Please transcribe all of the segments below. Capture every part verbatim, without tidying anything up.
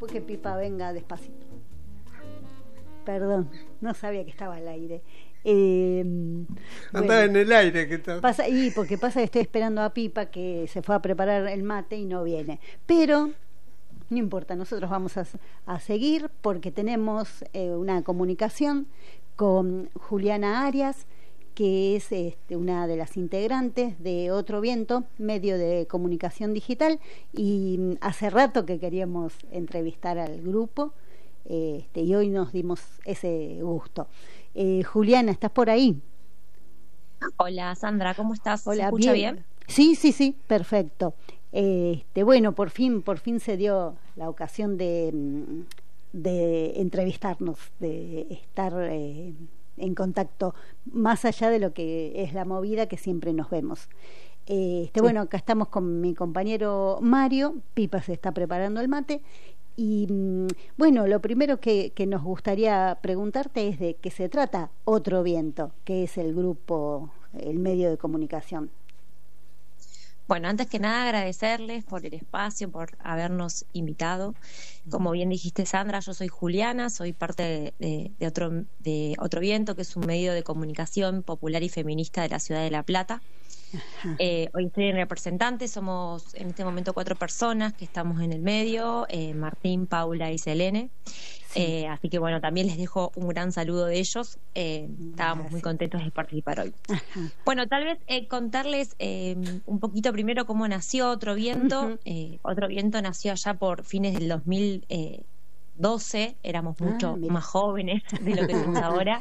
después que Pipa venga despacito. Perdón, no sabía que estaba al aire. Eh, Andaba bueno, en el aire. Que está... pasa, y porque pasa que estoy esperando a Pipa, que se fue a preparar el mate y no viene. Pero no importa, nosotros vamos a, a seguir porque tenemos eh, una comunicación con Juliana Arias, que es este, una de las integrantes de Otro Viento, medio de comunicación digital, y hace rato que queríamos entrevistar al grupo, este, y hoy nos dimos ese gusto. Eh, Juliana, ¿estás por ahí? Hola Sandra, ¿cómo estás? Hola, ¿Se escucha bien? bien? Sí, sí, sí, perfecto. Este, bueno, por fin, por fin se dio la ocasión de, de entrevistarnos, de estar eh, en contacto, más allá de lo que es la movida, que siempre nos vemos. Este, sí. Bueno, acá estamos con mi compañero Mario. Pipa se está preparando el mate. Y bueno, lo primero que, que nos gustaría preguntarte es de qué se trata Otro Viento, que es el grupo, el medio de comunicación. Bueno, antes que nada agradecerles por el espacio, por habernos invitado. Como bien dijiste, Sandra, yo soy Juliana, soy parte de, de, de, otro, de Otro Viento, que es un medio de comunicación popular y feminista de la ciudad de La Plata. Eh, hoy estoy en representante, somos en este momento cuatro personas que estamos en el medio, eh, Martín, Paula y Selene. Sí. Eh, así que bueno, también les dejo un gran saludo de ellos. Eh, estábamos Gracias. Muy contentos de participar hoy. Ajá. Bueno, tal vez eh, contarles eh, un poquito primero cómo nació Otro Viento. Uh-huh. eh, Otro Viento nació allá por fines del dos mil doce, éramos mucho ah, más jóvenes de lo que somos ahora.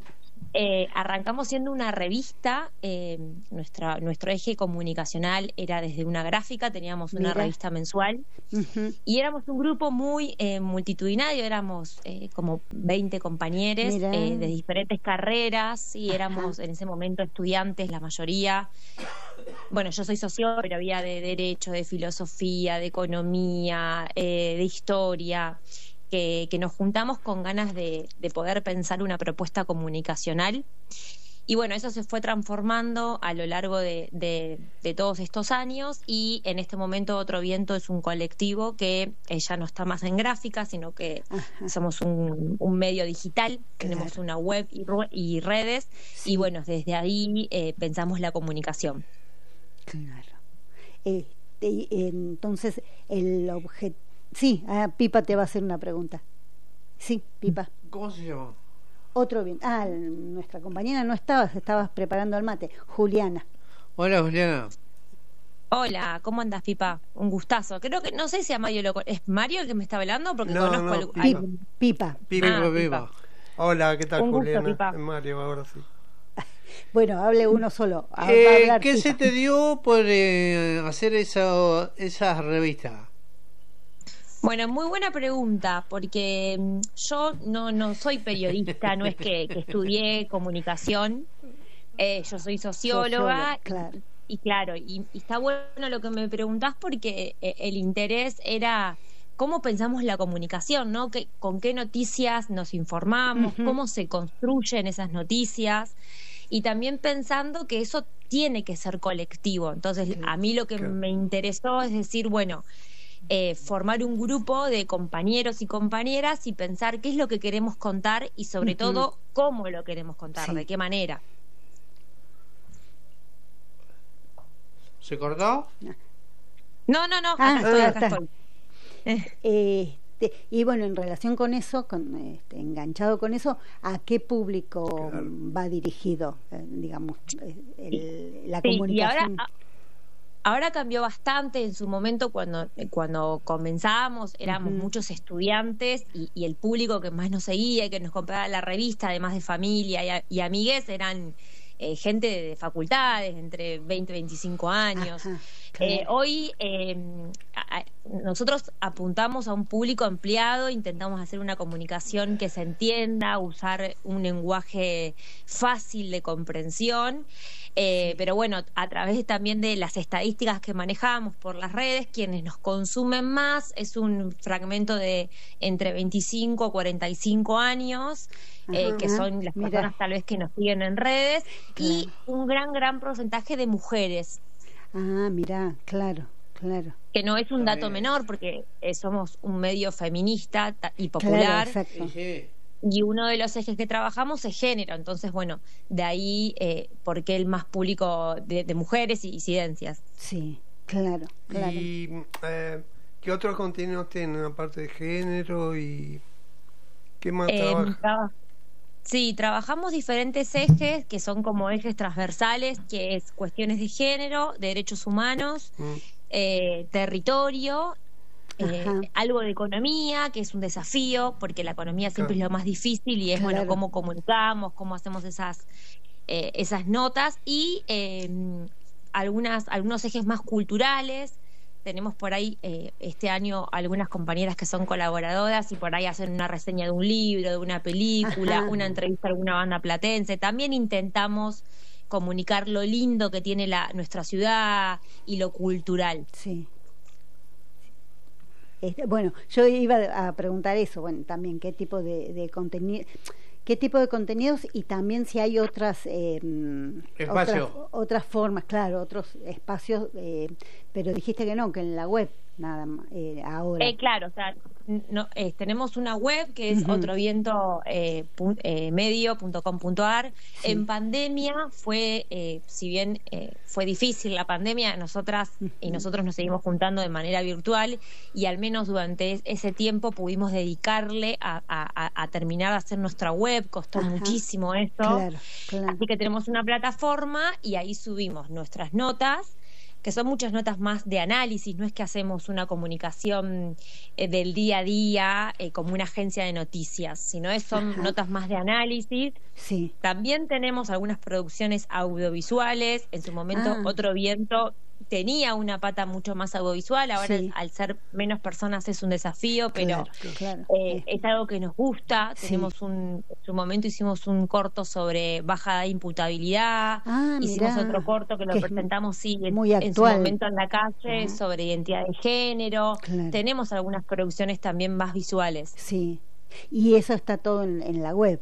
Eh, arrancamos siendo una revista, eh, nuestra, nuestro eje comunicacional era desde una gráfica, teníamos una Mira. revista mensual. Uh-huh. Y éramos un grupo muy eh, multitudinario, éramos eh, como veinte compañeros eh, de diferentes carreras, y éramos Ajá. en ese momento estudiantes la mayoría. Bueno, yo soy socióloga, pero había de Derecho, de Filosofía, de Economía, eh, de Historia... Que, que nos juntamos con ganas de, de poder pensar una propuesta comunicacional. Y bueno, eso se fue transformando a lo largo de, de, de todos estos años, y en este momento Otro Viento es un colectivo que eh, ya no está más en gráfica, sino que Ajá. somos un, un medio digital, claro. tenemos una web y, y redes, sí. y bueno, desde ahí eh, pensamos la comunicación. Claro. Eh, eh, entonces, el objetivo... Sí, ah, Pipa te va a hacer una pregunta. Sí, Pipa. ¿Cómo se llama? Otro bien. Ah, nuestra compañera no estaba, se estabas preparando el mate. Juliana. Hola, Juliana. Hola, ¿cómo andas, Pipa? Un gustazo. Creo que, no sé si a Mario lo... ¿Es Mario el que me está hablando? Porque no, conozco no, el... Pipa. Ay, Pipa. Pipa, ah, Pipa. Pipa. Hola, ¿qué tal, Un gusto, Juliana? Pipa. Mario, ahora sí. Bueno, hable uno solo. A, eh, a hablar, ¿Qué Pipa. se te dio por eh, hacer esa, esa revista? Bueno, muy buena pregunta, porque yo no, no soy periodista, no es que, que estudié comunicación, eh, yo soy socióloga, Socióloga, claro. Y, y claro, y, y está bueno lo que me preguntás, porque el interés era cómo pensamos la comunicación, ¿no? Que, con qué noticias nos informamos, uh-huh. cómo se construyen esas noticias, y también pensando que eso tiene que ser colectivo. Entonces, sí, a mí lo que claro. me interesó es decir, bueno... Eh, formar un grupo de compañeros y compañeras y pensar qué es lo que queremos contar, y sobre uh-huh. todo cómo lo queremos contar, sí. de qué manera. ¿Se cortó? No, no, no, ah, acá estoy, ah, acá está. estoy. Este, y bueno, en relación con eso, con, este, enganchado con eso, ¿a qué público claro. va dirigido, eh, digamos, el, la sí, comunicación? Y ahora, Ahora cambió bastante. En su momento, cuando, cuando comenzamos, éramos uh-huh. muchos estudiantes, y, y el público que más nos seguía y que nos compraba la revista, además de familia y, y amigues, eran eh, gente de facultades, entre veinte y veinticinco años. Ajá, claro. eh, hoy eh, a, a, nosotros apuntamos a un público ampliado, intentamos hacer una comunicación que se entienda, usar un lenguaje fácil de comprensión. Eh, sí. Pero bueno, a través también de las estadísticas que manejamos por las redes, quienes nos consumen más es un fragmento de entre veinticinco a cuarenta y cinco años, eh, uh-huh. que son las Mira. personas tal vez que nos siguen en redes, claro. y un gran, gran porcentaje de mujeres. Ah, mira, claro. claro. Que no es un dato menor, porque eh, somos un medio feminista y popular. Claro, exacto. Sí, sí. Y uno de los ejes que trabajamos es género. Entonces, bueno, de ahí eh, por qué el más público de, de mujeres y disidencias. Sí, claro, claro. ¿Y eh, qué otros contenidos tienen aparte de género y qué más Eh, trabajan? traba- Sí, trabajamos diferentes ejes que son como ejes transversales, que es cuestiones de género, de derechos humanos, Mm. eh, territorio, eh, Ajá. algo de economía, que es un desafío, porque la economía siempre Claro. es lo más difícil y es, Claro. bueno, cómo comunicamos, cómo hacemos esas, eh, esas notas y eh, algunas, algunos ejes más culturales. Tenemos por ahí eh, este año algunas compañeras que son colaboradoras y por ahí hacen una reseña de un libro, de una película, Ajá. una entrevista a alguna banda platense. También intentamos comunicar lo lindo que tiene la, nuestra ciudad y lo cultural. Sí. Este, bueno, yo iba a preguntar eso, bueno, también qué tipo de, de contenido, qué tipo de contenidos y también si hay otras eh, Espacio. otras, otras formas, claro, otros espacios, eh, pero dijiste que no, que en la web nada más eh, ahora. Eh, claro, o sea, no, eh, tenemos una web que es Ujú. otroviento eh, pu- eh, medio punto com punto ar. Sí. En pandemia fue, eh, si bien eh, fue difícil la pandemia, nosotras y nosotros nos seguimos juntando de manera virtual y al menos durante ese tiempo pudimos dedicarle a, a- a terminar de hacer nuestra web, costó Ajá. muchísimo esto. Claro, claro. Así que tenemos una plataforma y ahí subimos nuestras notas, que son muchas notas más de análisis, no es que hacemos una comunicación eh, del día a día eh, como una agencia de noticias, sino es, son Ajá. notas más de análisis. Sí. También tenemos algunas producciones audiovisuales, en su momento Ah. Otro Viento tenía una pata mucho más audiovisual, ahora Sí. al ser menos personas es un desafío, pero Claro, claro. eh, Eh, es algo que nos gusta. Sí. Tenemos un, en su momento hicimos un corto sobre baja de imputabilidad, Ah, hicimos mirá, otro corto que lo que es presentamos sí, en, muy en su actual. momento en la calle, Ajá. sobre identidad de género. Claro. Tenemos algunas producciones también más visuales. Sí. Y eso está todo en, en la web.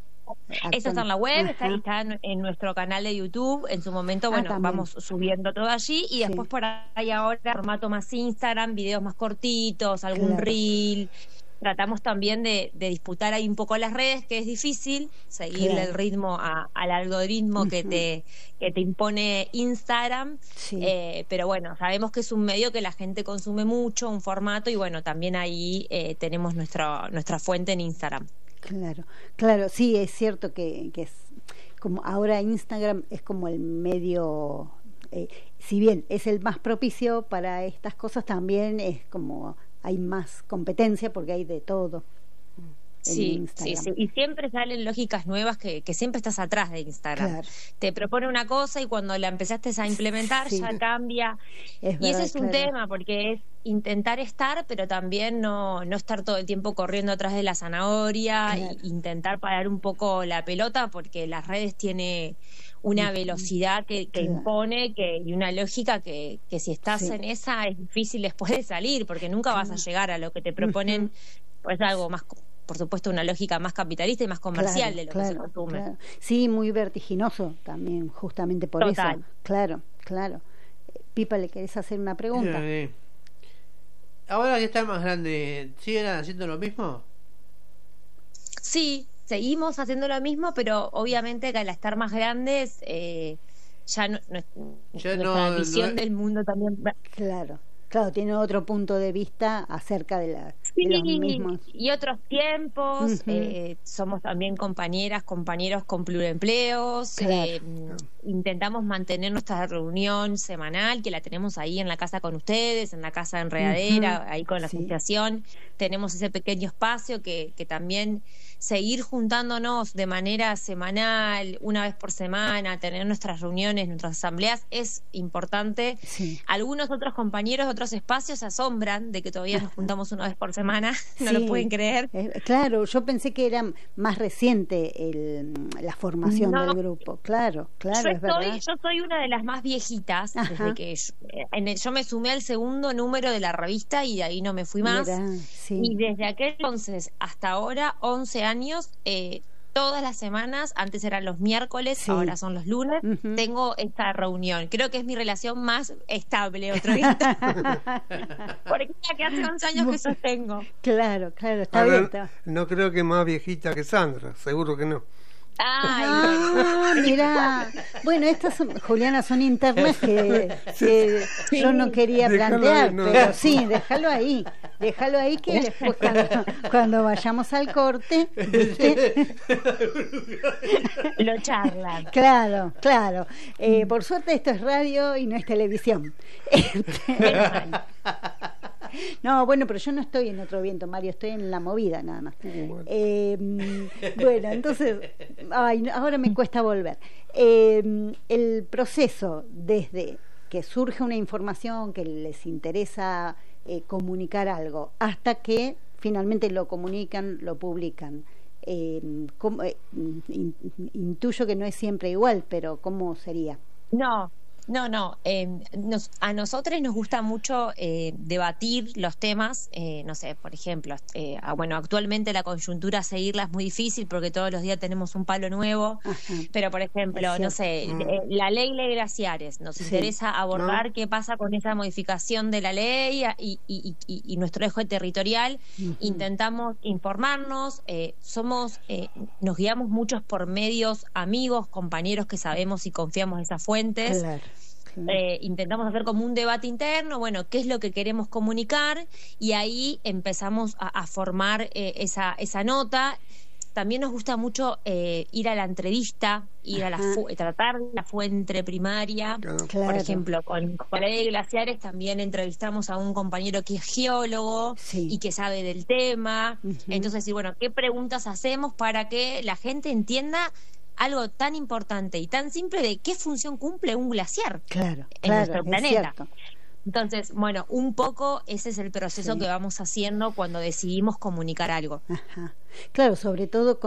Eso está en la web, está, Ajá. está en, en nuestro canal de YouTube. En su momento, Ah, bueno, también. vamos subiendo todo allí y Sí. después por ahí ahora formato más Instagram, videos más cortitos, algún Claro. reel. Tratamos también de, de disputar ahí un poco las redes, que es difícil seguirle Claro. el ritmo a- al algoritmo que Ujú. te que te impone Instagram. Sí. Eh, pero bueno, sabemos que es un medio que la gente consume mucho, un formato, y bueno, también ahí eh, tenemos nuestra nuestra fuente en Instagram. Claro, claro, sí, es cierto que, que es como ahora Instagram es como el medio, eh, si bien es el más propicio para estas cosas, también es como hay más competencia porque hay de todo en Sí, sí, Instagram. sí. Y siempre salen lógicas nuevas que, que siempre estás atrás de Instagram. Claro. Te propone una cosa y cuando la empezaste a implementar Sí. ya cambia. Es Y ese verdad, es un claro. tema, porque es intentar estar, pero también no, no estar todo el tiempo corriendo atrás de la zanahoria, Claro. e intentar parar un poco la pelota, porque las redes tiene una velocidad que, que Claro. impone que, y una lógica que, que si estás Sí. en esa es difícil después de salir, porque nunca vas a llegar a lo que te proponen, pues algo más, por supuesto, una lógica más capitalista y más comercial Claro, de lo claro, que se consume. claro. Sí, muy vertiginoso también, justamente por Total. eso. Claro, claro. Eh, Pipa, ¿le querés hacer una pregunta? Sí. Ahora que está más grande, ¿siguen haciendo lo mismo? Sí, seguimos haciendo lo mismo, pero obviamente que al estar más grandes, eh, ya, no, no- Ya nuestra no- visión no- del mundo también va- Claro, claro, tiene otro punto de vista acerca de, la, Sí, de los mismos. y otros tiempos. Ujú. eh, somos también compañeras, compañeros con pluriempleos. Claro. eh, intentamos mantener nuestra reunión semanal, que la tenemos ahí en la casa con ustedes, en la casa de Enredadera, Ujú. ahí con la Sí. asociación. Tenemos ese pequeño espacio que, que también seguir juntándonos de manera semanal, una vez por semana, tener nuestras reuniones, nuestras asambleas, es importante. Sí. Algunos otros compañeros de otros espacios se asombran de que todavía nos juntamos una vez por semana, no Sí. lo pueden creer. Eh, claro, yo pensé que era más reciente el, la formación No. del grupo. Claro, claro, yo, es verdad. estoy, yo soy una de las más viejitas, Ajá. desde que yo, en el- yo me sumé al segundo número de la revista y de ahí no me fui más. Mirá, sí. Y desde aquel entonces hasta ahora, once años, eh, todas las semanas, antes eran los miércoles, Sí. ahora son los lunes, Ujú. tengo esta reunión. Creo que es mi relación más estable, otro día. Porque es la que hace once años que sostengo. Claro, claro, está Ahora, bien. Está... no creo que más viejita que Sandra, seguro que no. Ay, Ah, mirá. Bueno, estas son, Juliana, son internas que, que Sí. yo no quería Déjalo plantear, ahí, no. pero sí, déjalo ahí. Déjalo ahí que después cuando, cuando vayamos al corte, ¿viste? lo charlan. Claro, claro. Eh, por suerte esto es radio y no es televisión. Este, no, bueno, pero yo no estoy en Otro Viento, Mario, estoy en La Movida nada más. Bueno. Eh, bueno, entonces, ay, no, ahora me cuesta volver. Eh, el proceso desde que surge una información que les interesa eh, comunicar algo hasta que finalmente lo comunican, lo publican. Eh, ¿cómo, eh, in- intuyo que no es siempre igual, pero ¿cómo sería? No, no, no. eh, nos- a nosotros nos gusta mucho eh, debatir los temas. eh, no sé, por ejemplo, eh, ah, bueno, actualmente la coyuntura seguirla es muy difícil porque todos los días tenemos un palo nuevo. Ajá. Pero, por ejemplo, Es no cierto. sé, Mm. eh, la ley de glaciares. Nos Sí. interesa abordar No. qué pasa con esa modificación de la ley y, y- y- y nuestro eje territorial. Ujú. Intentamos informarnos, eh, somos, eh, nos guiamos muchos por medios amigos, compañeros que sabemos y confiamos en esas fuentes. Claro. Sí. Eh, intentamos hacer como un debate interno, bueno, qué es lo que queremos comunicar, y ahí empezamos a, a formar eh, esa, esa nota. También nos gusta mucho eh, ir a la entrevista, ir a la Ajá. fu- tratar la fuente primaria. Claro. Claro. Por ejemplo, con, con la ley de glaciares también entrevistamos a un compañero que es geólogo Sí. y que sabe del tema. Ujú. Entonces, y bueno, ¿qué preguntas hacemos para que la gente entienda algo tan importante y tan simple de qué función cumple un glaciar Claro, en claro, nuestro es planeta? cierto. Entonces, bueno, un poco ese es el proceso Sí. que vamos haciendo cuando decidimos comunicar algo. Ajá. Claro, sobre todo con